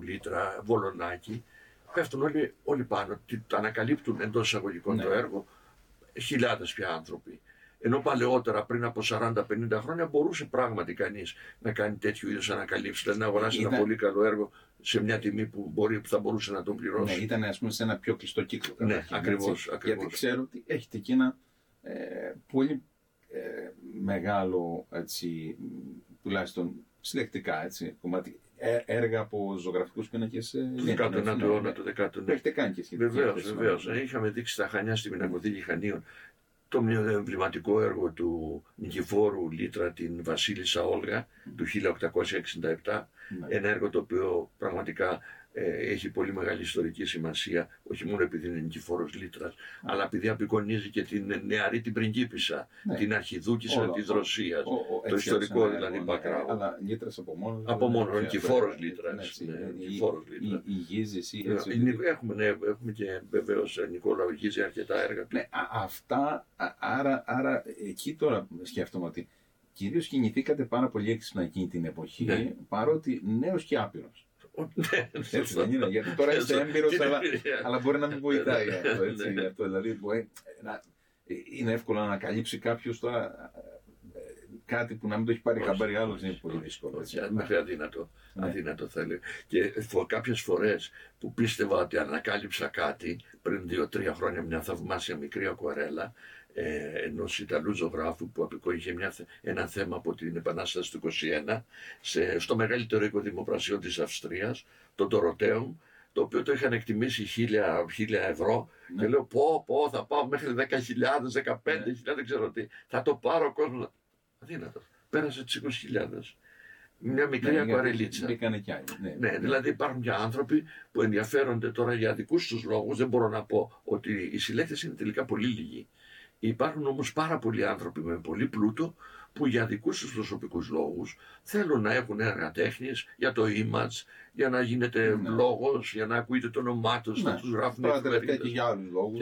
Λίτρα, Βολονάκι, πέφτουν όλοι πάνω, ανακαλύπτουν εντός εισαγωγικών το έργο χιλιάδες πια άνθρωποι. Ενώ παλαιότερα, πριν από 40-50 χρόνια, μπορούσε πράγματι κανείς να κάνει τέτοιου είδους ανακαλύψεις, δηλαδή να αγοράσει ένα πολύ καλό έργο σε μια τιμή που θα μπορούσε να τον πληρώσει. Ναι, ήταν ας πούμε σε ένα πιο κλειστό κύκλο. Ναι, ακριβώς. Γιατί ξέρω ότι έχετε εκεί ένα πολύ μεγάλο, έτσι, τουλάχιστον συλλεκτικά, έτσι, κομμάτι, έργα από ζωγραφικούς πίνακες του 19ου αιώνα, του 10ου. Έχετε κάνει και σχετικά. Βεβαίως. Είχαμε δείξει στα Χανιά στη Πινακοθήκη Χανίων το εμβληματικό έργο του Νικηφόρου Λίτρα, την Βασίλισσα Όλγα, του 1867. Ένα έργο το οποίο πραγματικά έχει πολύ μεγάλη ιστορική σημασία, όχι μόνο επειδή είναι Νικηφόρος Λίτρας, αλλά επειδή απεικονίζει και την νεαρή την πριγκίπισσα, την αρχιδούκισσα της Ρωσίας, το ιστορικό δηλαδή background. Αλλά Λίτρας από μόνο. Από μόνο, Νικηφόρος Λίτρας. Η Γίζη. Έχουμε και βεβαίως Νικόλαο Γίζη αρκετά έργα. Ναι, αυτά, άρα εκεί τώρα σκέφτομαι ότι κυρίως κινηθήκατε πάρα πολύ έξυπνα εκείνη την εποχή, παρότι νέος και άπειρος. Έτσι δεν είναι, γιατί τώρα είστε έμπειρος, αλλά μπορεί να μην βοηθάει αυτό. Δηλαδή, είναι εύκολο να ανακαλύψει κάποιος τώρα κάτι που να μην το έχει πάρει χαμπάρι άλλος, είναι πολύ δύσκολο. Μέχρι αδύνατο θα έλεγα. Και κάποιες φορές που πίστευα ότι ανακάλυψα κάτι πριν 2-3 χρόνια, μια θαυμάσια μικρή ακουαρέλα ενός Ιταλού ζωγράφου που είχε ένα θέμα από την Επανάσταση του 1921 στο μεγαλύτερο οίκο δημοπρασιών της Αυστρίας, το Ντοροτέουμ, το οποίο το είχαν εκτιμήσει 1.000 ευρώ και λέω θα πάω μέχρι 10.000, 15.000, δεν ξέρω τι, θα το πάρω ο κόσμος. Αδύνατο. Πέρασε τις 20.000. Μια μικρή ακουαρελίτσα. Δηλαδή υπάρχουν και άνθρωποι που ενδιαφέρονται τώρα για δικούς τους λόγους. Δεν μπορώ να πω ότι οι συλλέκτες είναι τελικά πολύ λίγοι. Υπάρχουν όμως πάρα πολλοί άνθρωποι με πολύ πλούτο που για δικούς τους προσωπικούς λόγους θέλουν να έχουν έργα τέχνης για το image, για να γίνεται λόγος, για να ακούγεται το όνομά τους, να τους γράφουν εφημερίδες. Και για άλλους λόγους.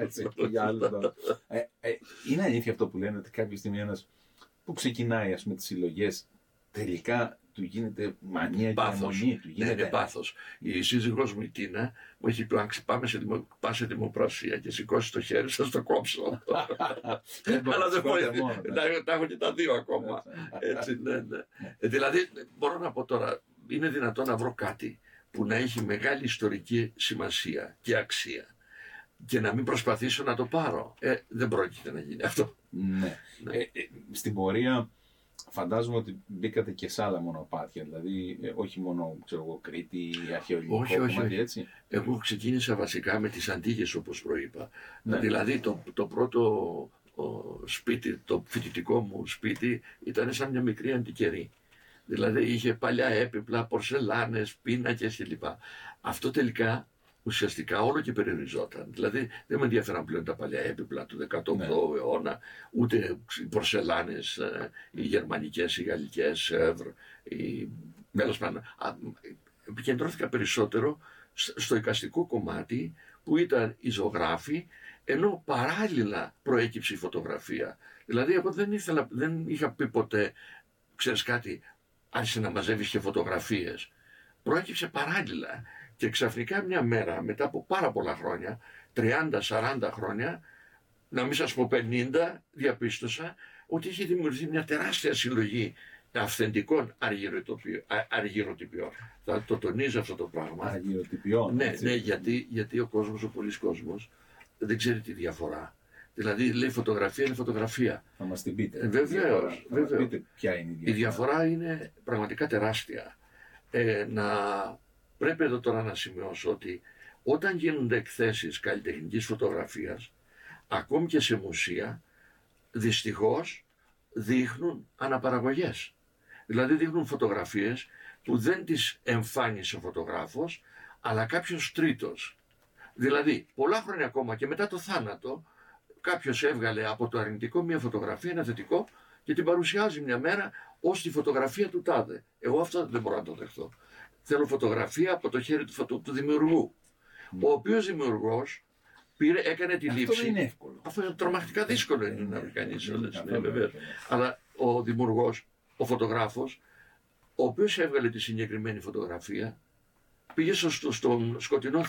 Είναι αλήθεια αυτό που λένε ότι κάποια στιγμή ένας που ξεκινάει ας πούμε τις συλλογές τελικά του γίνεται μανία και αιμονή του. Είναι πάθος. Η σύζυγός μου η Τίνα μου έχει πει: πά σε δημοπρασία και σηκώσει το χέρι σας το κόψω. Αλλά δεν μπορεί. Τα έχω και τα δύο ακόμα. Έτσι, ναι. Δηλαδή μπορώ να πω τώρα, είναι δυνατόν να βρω κάτι που να έχει μεγάλη ιστορική σημασία και αξία και να μην προσπαθήσω να το πάρω. Δεν πρόκειται να γίνει αυτό. Ναι. Στην πορεία φαντάζομαι ότι μπήκατε και σε άλλα μονοπάτια, δηλαδή όχι μόνο Κρήτη, αρχαιολογικό κομμάτι, έτσι. Εγώ ξεκίνησα βασικά με τις Αντίγες, όπως προείπα. Δηλαδή το πρώτο σπίτι, το φοιτητικό μου σπίτι ήταν σαν μια μικρή αντικερή. Δηλαδή είχε παλιά έπιπλα, πορσελάνες, πίνακες κλπ. Αυτό τελικά ουσιαστικά όλο και περιοριζόταν. Δηλαδή δεν με ενδιαφέραν πλέον τα παλιά έπιπλα του 18ου αιώνα, ούτε οι πορσελάνες, οι γερμανικές, οι γαλλικές, τέλος πάντων. Επικεντρώθηκα περισσότερο στο εικαστικό κομμάτι που ήταν οι ζωγράφοι, ενώ παράλληλα προέκυψε η φωτογραφία. Δηλαδή εγώ δεν είχα πει ποτέ, ξέρεις κάτι, άρχισε να μαζεύεις και φωτογραφίες. Προέκυψε παράλληλα. Και ξαφνικά μια μέρα, μετά από πάρα πολλά χρόνια, 30-40 χρόνια, να μην σας πω 50, διαπίστωσα ότι είχε δημιουργηθεί μια τεράστια συλλογή αυθεντικών αργυροτυπιών. Θα το τονίζω αυτό το πράγμα. Αργυροτυπιών. Ναι, γιατί ο κόσμος, ο πολύς κόσμος, δεν ξέρει τη διαφορά. Δηλαδή λέει φωτογραφία είναι φωτογραφία. Θα μας την πείτε. Βεβαίως. Πείτε ποια είναι η διαφορά. Η διαφορά είναι πραγματικά τεράστια. Πρέπει εδώ τώρα να σημειώσω ότι όταν γίνονται εκθέσεις καλλιτεχνικής φωτογραφίας, ακόμη και σε μουσεία, δυστυχώς δείχνουν αναπαραγωγές. Δηλαδή δείχνουν φωτογραφίες που δεν τις εμφάνισε ο φωτογράφος, αλλά κάποιος τρίτος. Δηλαδή πολλά χρόνια ακόμα και μετά το θάνατο, κάποιος έβγαλε από το αρνητικό μια φωτογραφία, ένα θετικό, και την παρουσιάζει μια μέρα ως τη φωτογραφία του τάδε. Εγώ αυτό δεν μπορώ να το δεχτώ. Θέλω φωτογραφία από το χέρι του δημιουργού. Ο οποίος δημιουργός έκανε τη λήψη. Αυτό είναι εύκολο. Αυτό είναι τρομακτικά δύσκολο να βρει κανείς. Αλλά ο δημιουργός, ο φωτογράφος, ο οποίος έβγαλε τη συγκεκριμένη φωτογραφία, πήγε στον σκοτεινό